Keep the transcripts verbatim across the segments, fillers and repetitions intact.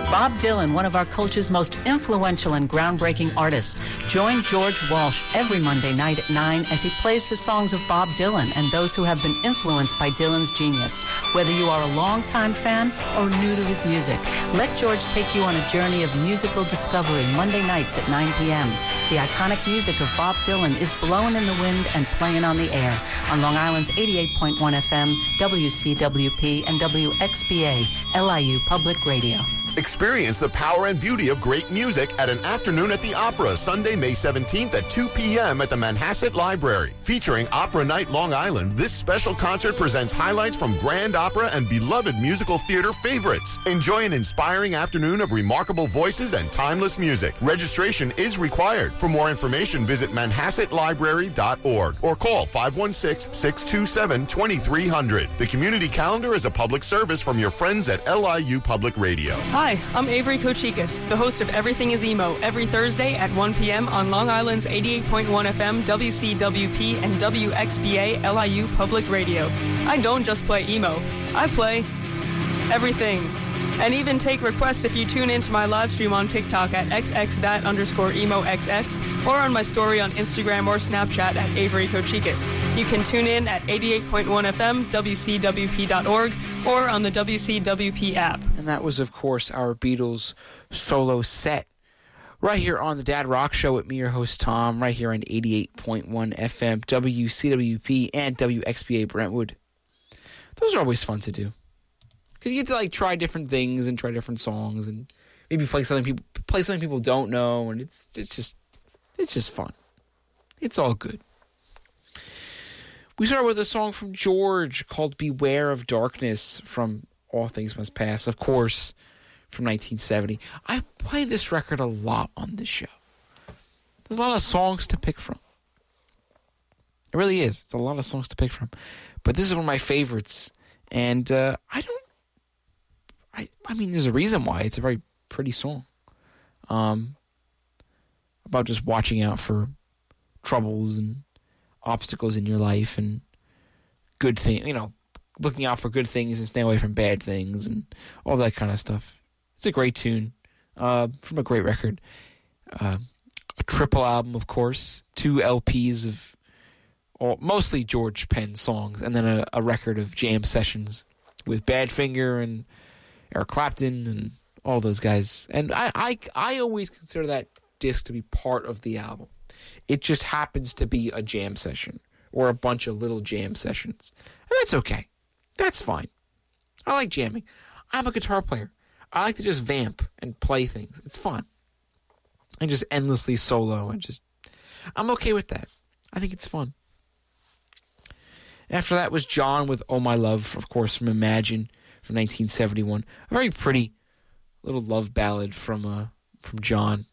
Bob Dylan, one of our culture's most influential and groundbreaking artists. Join George Walsh every Monday night at nine as he plays the songs of Bob Dylan and those who have been influenced by Dylan's genius. Whether you are a longtime fan or new to his music, let George take you on a journey of musical discovery Monday nights at nine p.m. The iconic music of Bob Dylan is blowing in the wind and playing on the air on Long Island's eighty-eight point one F M, W C W P, and W X B A, L I U Public Radio. Experience the power and beauty of great music at an afternoon at the Opera, Sunday, May seventeenth at two p.m. at the Manhasset Library. Featuring Opera Night Long Island, this special concert presents highlights from grand opera and beloved musical theater favorites. Enjoy an inspiring afternoon of remarkable voices and timeless music. Registration is required. For more information, visit manhasset library dot org or call five one six, six two seven, two three zero zero. The community calendar is a public service from your friends at L I U Public Radio. Hi, I'm Avery Kochikis, the host of Everything is Emo, every Thursday at one p.m. on Long Island's eighty-eight point one F M, W C W P, and W X B A L I U Public Radio. I don't just play emo, I play everything. And even take requests if you tune into my live stream on TikTok at xx that underscore emo xx or on my story on Instagram or Snapchat at Avery Kochikis. You can tune in at eighty-eight point one F M, W C W P dot org, or on the W C W P app. And that was, of course, our Beatles solo set right here on the Dad Rock Show with me, your host, Tom, right here on eighty-eight point one F M, W C W P, and W X B A Brentwood. Those are always fun to do. Because you get to, like, try different things and try different songs and maybe play something people play something people don't know, and it's it's just it's just fun. It's all good. We start with a song from George called Beware of Darkness from All Things Must Pass, of course, from nineteen seventy. I play this record a lot on this show. There's a lot of songs to pick from. It really is. It's a lot of songs to pick from. But this is one of my favorites. And uh, I don't... I, I mean, there's a reason why. It's a very pretty song. Um, about just watching out for troubles and obstacles in your life and good things, you know, looking out for good things and staying away from bad things and all that kind of stuff. It's a great tune uh, from a great record. Uh, a triple album, of course, two L Ps of all, mostly George Penn songs, and then a, a record of jam sessions with Badfinger and Eric Clapton and all those guys. And I, I, I always consider that disc to be part of the album. It just happens to be a jam session or a bunch of little jam sessions. And that's okay. That's fine. I like jamming. I'm a guitar player. I like to just vamp and play things. It's fun. And just endlessly solo and just... I'm okay with that. I think it's fun. After that was John with Oh My Love, of course, from Imagine from nineteen seventy-one. A very pretty little love ballad from uh, from John.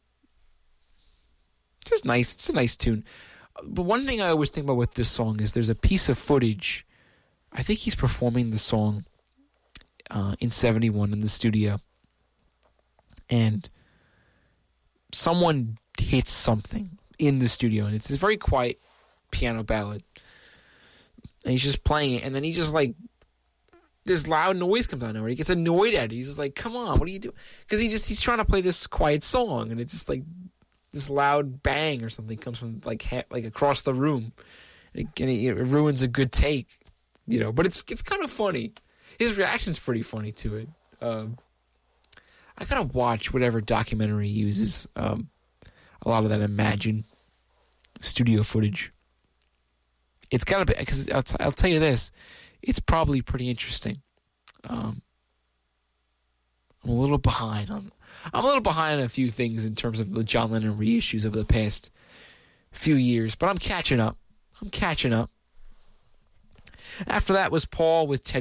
Just nice. It's a nice tune. But one thing I always think about with this song is there's a piece of footage. I think he's performing the song uh, in seventy-one in the studio. And someone hits something in the studio. And it's a very quiet piano ballad. And he's just playing it. And then he just like, this loud noise comes out of nowhere. He gets annoyed at it. He's just like, come on, what are you doing? Because he just, he's trying to play this quiet song. And it's just like, this loud bang or something comes from like ha- like across the room, and it, and it, it ruins a good take, you know. But it's it's kind of funny. His reaction's pretty funny to it. Um, I gotta watch whatever documentary uses um, a lot of that Imagine studio footage. It's gotta be, because I'll, t- I'll tell you this, it's probably pretty interesting. Um, I'm a little behind on. I'm a little behind on a few things in terms of the John Lennon reissues over the past few years, but I'm catching up. I'm catching up. After that was Paul with Teddy